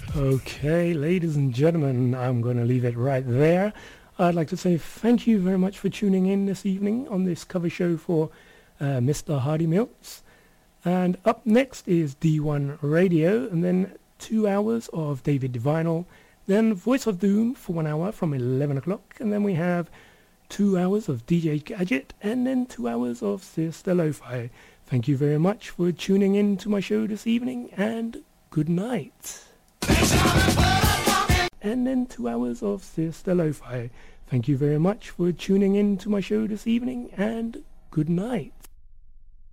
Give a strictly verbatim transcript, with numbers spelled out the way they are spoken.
Okay, ladies and gentlemen, I'm going to leave it right there. I'd like to say thank you very much for tuning in this evening on this cover show for uh, Mister Hardy Mills. And up next is D one Radio, and then two hours of David Divinal, then Voice of Doom for one hour from eleven o'clock, and then we have two hours of D J Gadget, and then two hours of Sister Lo-Fi. Thank you very much for tuning in to my show this evening, and good night. And then two hours of Sister Lo-Fi. Thank you very much for tuning in to my show this evening, and good night.